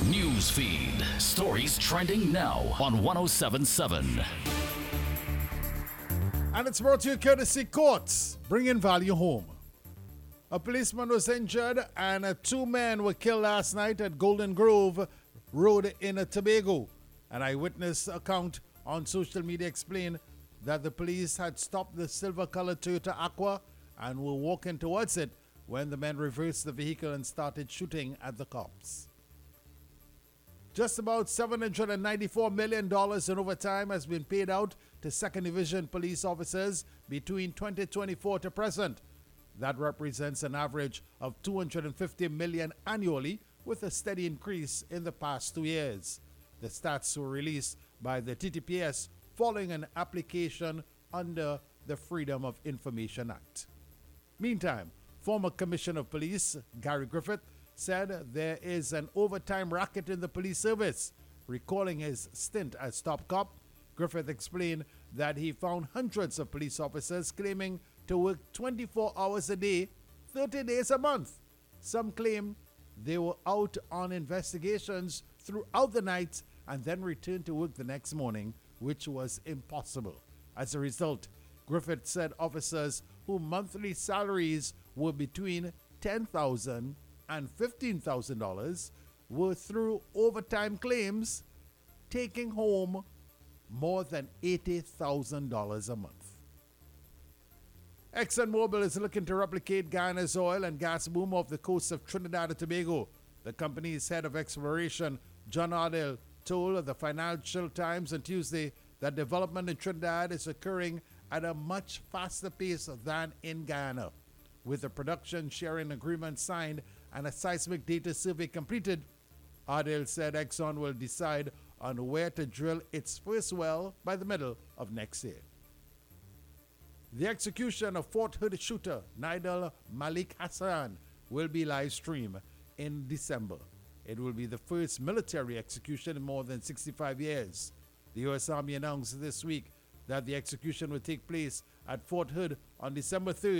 News feed. Stories trending now on 1077. And it's brought to you courtesy Courts, bringing value home. A policeman was injured and two men were killed last night at Golden Grove Road in Tobago. An eyewitness account on social media explained that the police had stopped the silver-colored Toyota Aqua and were walking towards it when the men reversed the vehicle and started shooting at the cops. Just about $794 million in overtime has been paid out to 2nd Division police officers between 2024 to present. That represents an average of $250 million annually, with a steady increase in the past 2 years. The stats were released by the TTPS following an application under the Freedom of Information Act. Meantime, former Commissioner of Police Gary Griffith said there is an overtime racket in the police service. Recalling his stint as top cop, Griffith explained that he found hundreds of police officers claiming to work 24 hours a day, 30 days a month. Some claim they were out on investigations throughout the night and then returned to work the next morning, which was impossible. As a result, Griffith said officers whose monthly salaries were between $10,000 and $15,000 were through overtime claims taking home more than $80,000 a month. ExxonMobil is looking to replicate Guyana's oil and gas boom off the coast of Trinidad and Tobago. The company's head of exploration, John Ardell, told the Financial Times on Tuesday that development in Trinidad is occurring at a much faster pace than in Guyana. With a production sharing agreement signed and a seismic data survey completed, Ardell said Exxon will decide on where to drill its first well by the middle of next year. The execution of Fort Hood shooter Nidal Malik Hassan will be live streamed in December. It will be the first military execution in more than 65 years. The U.S. Army announced this week that the execution will take place at Fort Hood on December 3rd.